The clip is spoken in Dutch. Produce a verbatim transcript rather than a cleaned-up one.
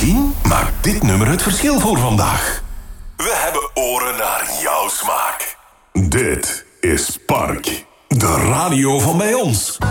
Misschien maakt dit nummer het verschil voor vandaag. We hebben oren naar jouw smaak. Dit is Park, de radio van bij ons.